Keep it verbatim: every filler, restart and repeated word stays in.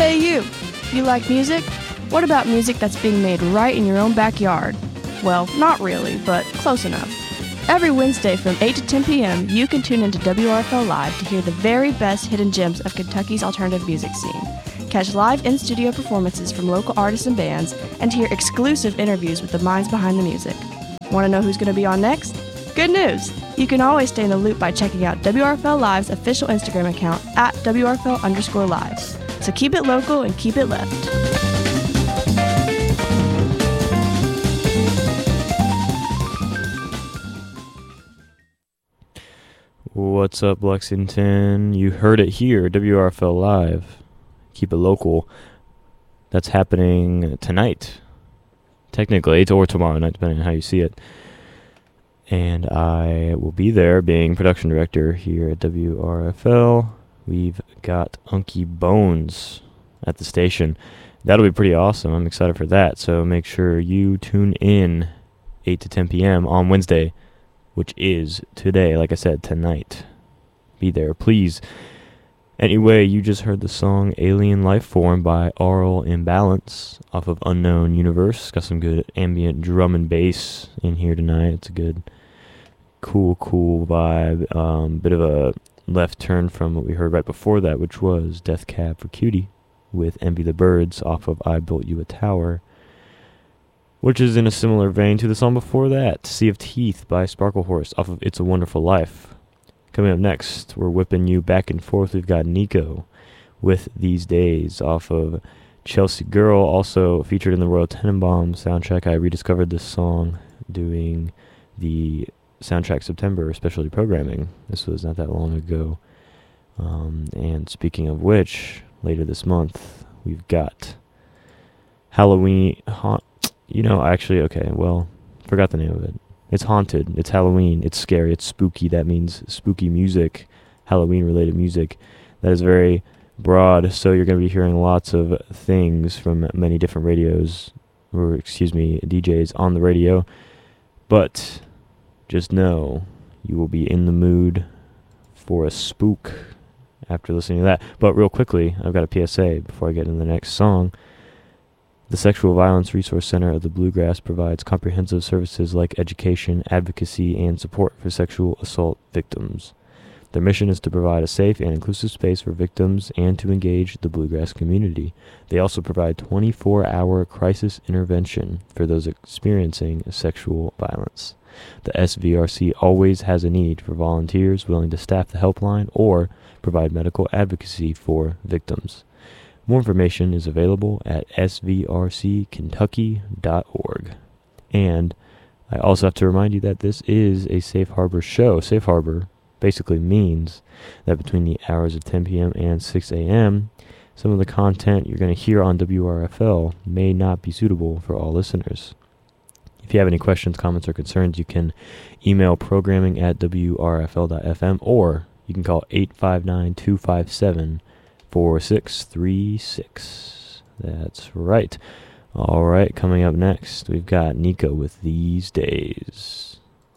Hey you! You like music? What about music that's being made right in your own backyard? Well, not really, but close enough. Every Wednesday from eight to ten p.m., you can tune into W R F L Live to hear the very best hidden gems of Kentucky's alternative music scene. Catch live in-studio performances from local artists and bands, and hear exclusive interviews with the minds behind the music. Want to know who's going to be on next? Good news! You can always stay in the loop by checking out W R F L Live's official Instagram account at W R F L underscore live. So keep it local and keep it left. What's up, Lexington? You heard it here, W R F L Live. Keep it local. That's happening tonight, technically, or tomorrow night, depending on how you see it. And I will be there being production director here at W R F L. We've got Unky Bones at the station. That'll be pretty awesome. I'm excited for that. So make sure you tune in eight to ten p.m. on Wednesday, which is today, like I said, tonight. Be there, please. Anyway, you just heard the song Alien Life Form by Aural Imbalance off of Unknown Universe. Got some good ambient drum and bass in here tonight. It's a good, cool, cool vibe. Um, bit of a left turn from what we heard right before that, which was Death Cab for Cutie with Envy the Birds off of I Built You a Tower, which is in a similar vein to the song before that, Sea of Teeth by Sparkle Horse off of It's a Wonderful Life. Coming up next, we're whipping you back and forth. We've got Nico with These Days off of Chelsea Girl, also featured in the Royal Tenenbaum soundtrack. I rediscovered this song doing the Soundtrack September specialty programming. This was not that long ago. Um, and speaking of which, later this month, we've got Halloween. Ha- you know, actually, okay, well, forgot the name of it. It's haunted. It's Halloween. It's scary. It's spooky. That means spooky music, Halloween-related music. That is very broad, so you're going to be hearing lots of things from many different radios, or excuse me, D Js on the radio. But just know you will be in the mood for a spook after listening to that. But real quickly, I've got a P S A before I get into the next song. The Sexual Violence Resource Center of the Bluegrass provides comprehensive services like education, advocacy, and support for sexual assault victims. Their mission is to provide a safe and inclusive space for victims and to engage the Bluegrass community. They also provide twenty-four hour crisis intervention for those experiencing sexual violence. The S V R C always has a need for volunteers willing to staff the helpline or provide medical advocacy for victims. More information is available at s v r c kentucky dot org. And I also have to remind you that this is a Safe Harbor show. Safe Harbor basically means that between the hours of ten p.m. and six a.m., some of the content you're going to hear on W R F L may not be suitable for all listeners. If you have any questions, comments, or concerns, you can email programming at w r f l dot f m, or you can call eight five nine, two five seven, four six three six. That's right. All right, coming up next, we've got Nico with These Days.